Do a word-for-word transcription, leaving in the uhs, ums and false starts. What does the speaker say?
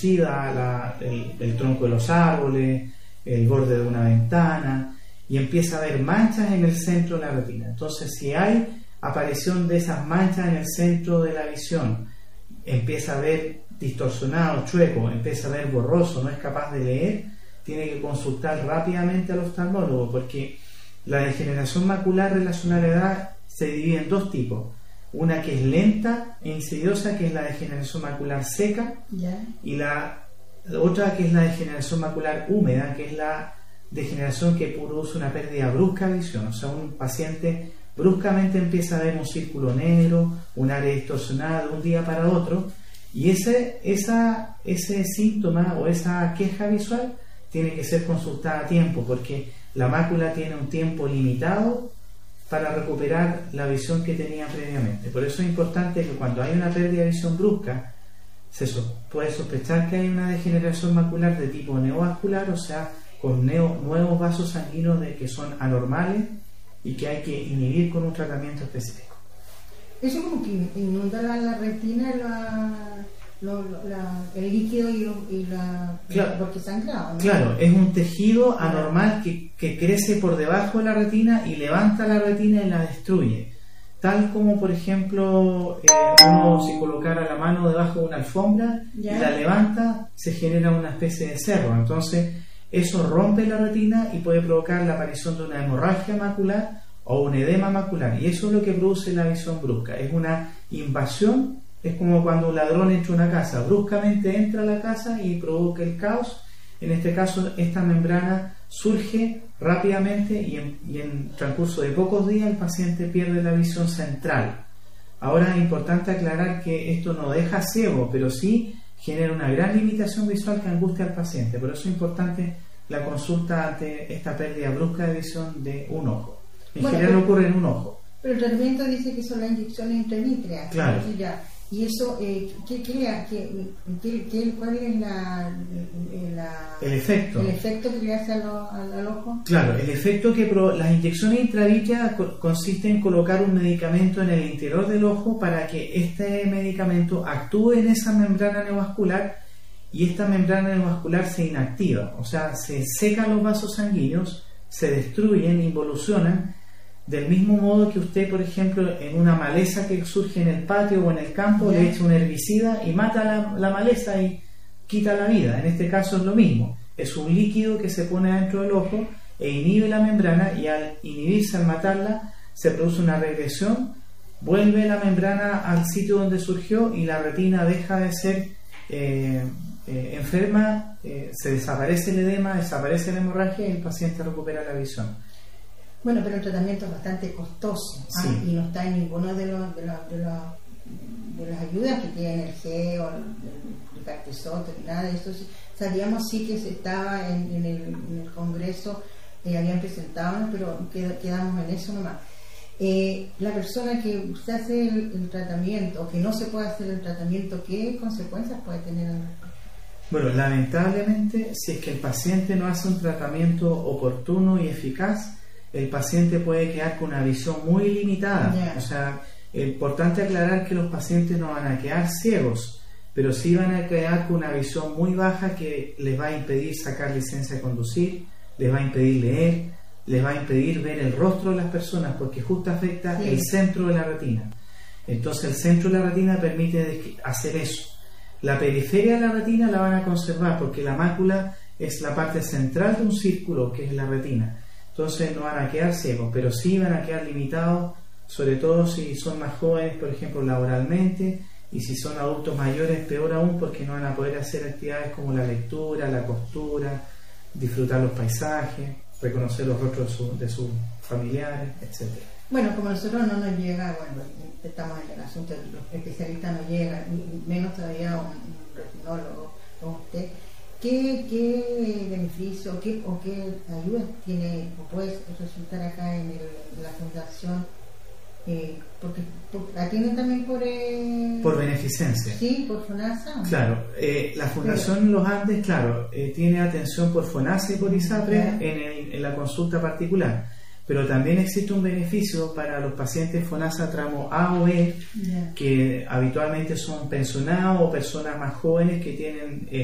reconocida la, el, el tronco de los árboles, el borde de una ventana, y empieza a haber manchas en el centro de la retina. Entonces, si hay aparición de esas manchas en el centro de la visión, empieza a ver distorsionado, chueco, empieza a ver borroso, no es capaz de leer, tiene que consultar rápidamente al oftalmólogo, porque la degeneración macular relacionada a la edad se divide en dos tipos: una que es lenta e insidiosa, que es la degeneración macular seca, yeah. y la otra que es la degeneración macular húmeda, que es la degeneración que produce una pérdida brusca de visión. O sea, un paciente bruscamente empieza a ver un círculo negro, un área distorsionada de un día para otro, y ese, esa, ese síntoma o esa queja visual tiene que ser consultada a tiempo, porque la mácula tiene un tiempo limitado para recuperar la visión que tenía previamente. Por eso es importante que cuando hay una pérdida de visión brusca, se so- puede sospechar que hay una degeneración macular de tipo neovascular, o sea, con neo- nuevos vasos sanguíneos de que son anormales y que hay que inhibir con un tratamiento específico. Eso como que inunda la, la retina, la, lo, la, el líquido y, lo, y la... Claro, porque sangrado, ¿no? Claro, es un tejido anormal que, que crece por debajo de la retina y levanta la retina y la destruye. Tal como, por ejemplo, eh, uno si colocara la mano debajo de una alfombra ¿Ya? y la levanta, se genera una especie de cerro. Entonces, eso rompe la retina y puede provocar la aparición de una hemorragia macular o un edema macular. Y eso es lo que produce la visión brusca. Es una invasión, es como cuando un ladrón entra a una casa. Bruscamente entra a la casa y provoca el caos. En este caso, esta membrana surge rápidamente y en, y en transcurso de pocos días el paciente pierde la visión central. Ahora es importante aclarar que esto no deja ciego, pero sí genera una gran limitación visual que angustia al paciente. Por eso es importante la consulta ante esta pérdida brusca de visión de un ojo. En bueno, general pero, ocurre en un ojo. Pero el tratamiento dice que son las inyecciones intravítreas. Claro. Ya. ¿Y eso eh, qué crea? ¿Qué, qué, qué, ¿Cuál es la, la, el efecto? ¿El efecto que le hace al, al, al ojo? Claro, el efecto que pro, las inyecciones intravítreas co consiste en colocar un medicamento en el interior del ojo para que este medicamento actúe en esa membrana neovascular y esta membrana neovascular se inactiva, o sea, se secan los vasos sanguíneos, se destruyen, involucionan. Del mismo modo que usted, por ejemplo, en una maleza que surge en el patio o en el campo, yeah. le echa un herbicida y mata la, la maleza y quita la vida. En este caso es lo mismo. Es un líquido que se pone dentro del ojo e inhibe la membrana, y al inhibirse, al matarla, se produce una regresión, vuelve la membrana al sitio donde surgió y la retina deja de ser eh, eh, enferma, eh, se desaparece el edema, desaparece la hemorragia y el paciente recupera la visión. Bueno, pero el tratamiento es bastante costoso, sí. ¿ah? Y no está en ninguno de, los, de, la, de, la, de las ayudas que tiene el G o el, el Cartesot, nada de eso. Sabíamos sí que se estaba en, en, el, en el Congreso, eh, habían presentado, pero quedamos en eso nomás. Eh, la persona que usted hace el, el tratamiento o que no se puede hacer el tratamiento, ¿qué consecuencias puede tener? Bueno, lamentablemente, si es que el paciente no hace un tratamiento oportuno y eficaz, el paciente puede quedar con una visión muy limitada. Yeah. O sea, es importante aclarar que los pacientes no van a quedar ciegos, pero sí van a quedar con una visión muy baja que les va a impedir sacar licencia de conducir, les va a impedir leer, les va a impedir ver el rostro de las personas, porque justo afecta sí. el centro de la retina. Entonces el centro de la retina permite hacer eso. La periferia de la retina la van a conservar, porque la mácula es la parte central de un círculo que es la retina. Entonces no van a quedar ciegos, pero sí van a quedar limitados, sobre todo si son más jóvenes, por ejemplo, laboralmente, y si son adultos mayores, peor aún, porque no van a poder hacer actividades como la lectura, la costura, disfrutar los paisajes, reconocer los rostros de, su, de sus familiares, etcétera. Bueno, como nosotros no nos llega, bueno, estamos en el asunto, los especialistas no llegan, menos todavía un, un retinólogo como usted. ¿Qué, qué beneficio qué, o qué ayudas tiene o puede resultar acá en, el, en la fundación? Eh, porque por, atienden también por... Eh, por beneficencia. Sí, por FONASA. Claro, eh, la Fundación Pero, Los Andes, claro, eh, tiene atención por FONASA y por ISAPRE en, el, en la consulta particular. Pero también existe un beneficio para los pacientes FONASA tramo A o B, yeah. que habitualmente son pensionados o personas más jóvenes que tienen... Eh,